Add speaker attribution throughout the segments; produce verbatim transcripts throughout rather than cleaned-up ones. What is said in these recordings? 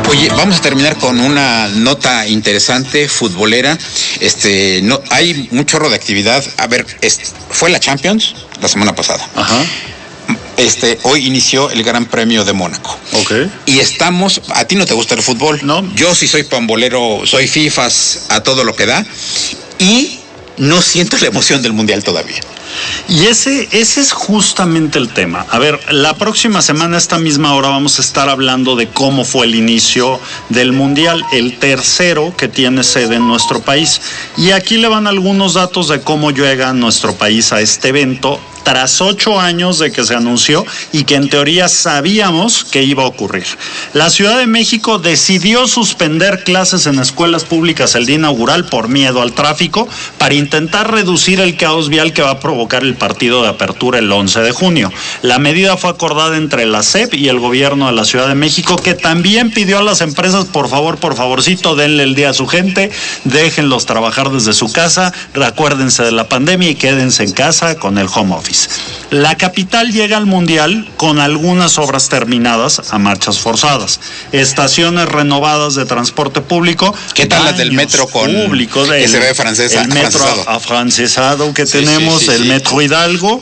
Speaker 1: Oye, vamos a terminar con una nota interesante, futbolera. Este, no, hay un chorro de actividad. A ver, este, fue la Champions la semana pasada.
Speaker 2: Ajá.
Speaker 1: Este, hoy inició el Gran Premio de Mónaco.
Speaker 2: Ok.
Speaker 1: Y estamos, a ti no te gusta el fútbol.
Speaker 2: No.
Speaker 1: Yo sí soy pambolero, soy fifas a todo lo que da. Y no siento la emoción del Mundial todavía.
Speaker 2: Y ese, ese es justamente el tema. A ver, la próxima semana, a esta misma hora, vamos a estar hablando de cómo fue el inicio del Mundial, el tercero que tiene sede en nuestro país. Y aquí le van algunos datos de cómo llega nuestro país a este evento, tras ocho años de que se anunció y que en teoría sabíamos que iba a ocurrir. La Ciudad de México decidió suspender clases en escuelas públicas el día inaugural por miedo al tráfico para intentar reducir el caos vial que va a provocar el partido de apertura el once de junio. La medida fue acordada entre la S E P y el gobierno de la Ciudad de México, que también pidió a las empresas, por favor, por favorcito, denle el día a su gente, déjenlos trabajar desde su casa, recuérdense de la pandemia y quédense en casa con el home office. La capital llega al Mundial con algunas obras terminadas a marchas forzadas, estaciones renovadas de transporte público.
Speaker 1: ¿Qué tal las del metro con
Speaker 2: público del,
Speaker 1: que se ve francesa,
Speaker 2: el metro
Speaker 1: afrancesado.
Speaker 2: afrancesado que
Speaker 1: Sí,
Speaker 2: tenemos,
Speaker 1: sí, sí,
Speaker 2: el
Speaker 1: sí.
Speaker 2: metro Hidalgo,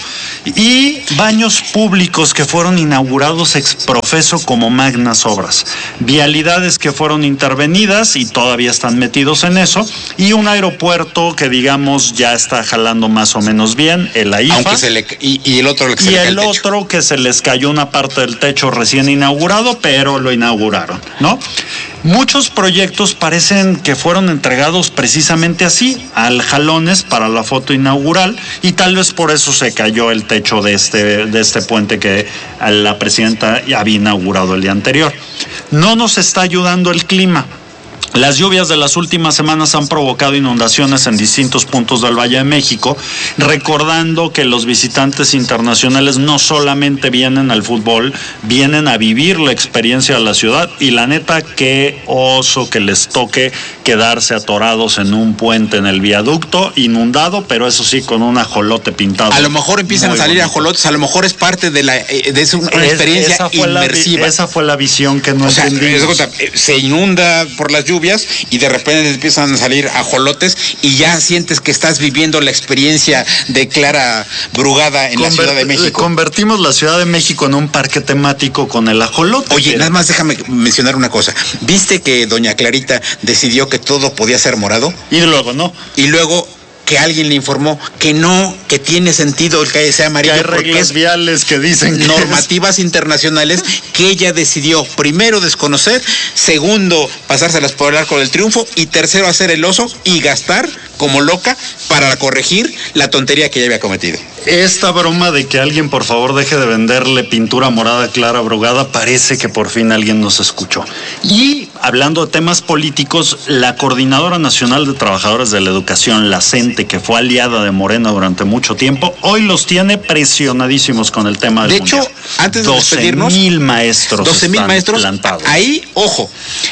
Speaker 2: y baños públicos que fueron inaugurados ex profeso como magnas obras, vialidades que fueron intervenidas y todavía están metidos en eso, y un aeropuerto que digamos ya está jalando más o menos bien, el AIFA.
Speaker 1: Aunque se le, y, y el otro que se
Speaker 2: Y
Speaker 1: le cae
Speaker 2: el
Speaker 1: el techo.
Speaker 2: otro que se les cayó una parte del techo recién inaugurado, pero lo inauguraron, ¿no? Muchos proyectos parecen que fueron entregados precisamente así, al jalones para la foto inaugural, y tal vez por eso se cayó el techo de este, de este puente que la presidenta había inaugurado el día anterior. No nos está ayudando el clima. Las lluvias de las últimas semanas han provocado inundaciones en distintos puntos del Valle de México, recordando que los visitantes internacionales no solamente vienen al fútbol, vienen a vivir la experiencia de la ciudad, y la neta, qué oso que les toque quedarse atorados en un puente en el viaducto, inundado, pero eso sí, con un ajolote pintado.
Speaker 1: A lo mejor empiezan
Speaker 2: Muy
Speaker 1: a salir
Speaker 2: bonito.
Speaker 1: ajolotes, a lo mejor es parte de la de es una
Speaker 2: Es-
Speaker 1: experiencia
Speaker 2: esa fue
Speaker 1: inmersiva.
Speaker 2: La, esa fue la visión que no
Speaker 1: O sea,
Speaker 2: entendimos.
Speaker 1: es- se inunda por las lluvias y de repente empiezan a salir ajolotes y ya sientes que estás viviendo la experiencia de Clara Brugada en la Ciudad de México.
Speaker 2: Convertimos la Ciudad de México en un parque temático con el ajolote.
Speaker 1: Oye,
Speaker 2: pero...
Speaker 1: nada más déjame mencionar una cosa. ¿Viste que doña Clarita decidió que todo podía ser morado?
Speaker 2: Y luego, ¿no?
Speaker 1: Y luego que alguien le informó que no, que tiene sentido el que sea
Speaker 2: Que
Speaker 1: amarillo
Speaker 2: hay
Speaker 1: porque
Speaker 2: reglas
Speaker 1: es
Speaker 2: viales que dicen que
Speaker 1: normativas internacionales que ella decidió primero desconocer, segundo pasárselas por el arco del triunfo y tercero hacer el oso y gastar como loca para corregir la tontería que ella había cometido.
Speaker 2: esta broma de que alguien por favor deje de venderle pintura morada a Clara Brugada, parece que por fin alguien nos escuchó. Y hablando de temas políticos, la Coordinadora Nacional de Trabajadores de la Educación, la CENTE, que fue aliada de Morena durante mucho tiempo, hoy los tiene presionadísimos con el tema del
Speaker 1: De hecho,
Speaker 2: mundial.
Speaker 1: antes de despedirnos,
Speaker 2: doce mil maestros
Speaker 1: doce mil maestros
Speaker 2: plantados.
Speaker 1: Ahí, ojo,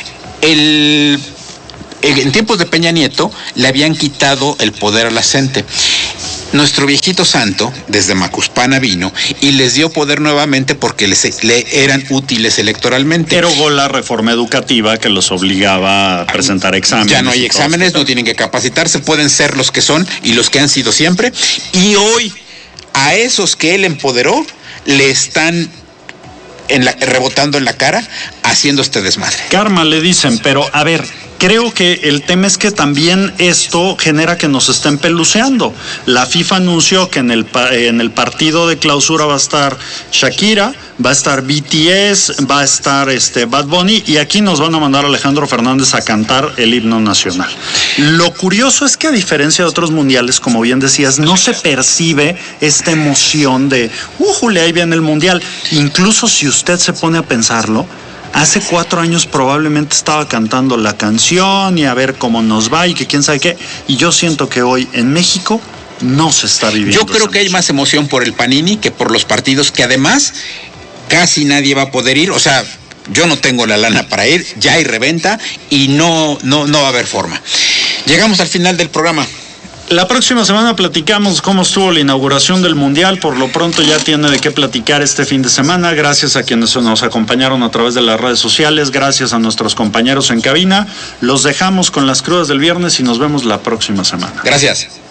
Speaker 1: el, el, en tiempos de Peña Nieto le habían quitado el poder a la CENTE. Nuestro viejito santo, desde Macuspana vino y les dio poder nuevamente porque les, le eran útiles electoralmente.
Speaker 2: Erogó la reforma educativa que los obligaba a presentar exámenes.
Speaker 1: Ya no hay exámenes, no tienen que capacitarse, pueden ser los que son y los que han sido siempre. Y hoy, a esos que él empoderó, le están en la, rebotando en la cara, haciendo este desmadre.
Speaker 2: Karma le dicen, pero a ver, creo que el tema es que también esto genera que nos estén peluceando. La FIFA anunció que en el, en el partido de clausura va a estar Shakira, va a estar B T S, va a estar este Bad Bunny, y aquí nos van a mandar a Alejandro Fernández a cantar el himno nacional. Lo curioso es que, a diferencia de otros mundiales, como bien decías, no se percibe esta emoción de ¡újule! Ahí viene el mundial. Incluso si usted se pone a pensarlo, hace cuatro años probablemente estaba cantando la canción y a ver cómo nos va y que quién sabe qué. Y yo siento que hoy en México no se está viviendo.
Speaker 1: Yo creo que hay más emoción por el Panini que por los partidos, que además casi nadie va a poder ir. O sea, yo no tengo la lana para ir, ya hay reventa y no, no, no va a haber forma. Llegamos al final del programa.
Speaker 2: La próxima semana platicamos cómo estuvo la inauguración del Mundial. Por lo pronto ya tiene de qué platicar este fin de semana. Gracias a quienes nos acompañaron a través de las redes sociales. Gracias a nuestros compañeros en cabina. Los dejamos con las crudas del viernes y nos vemos la próxima semana.
Speaker 1: Gracias.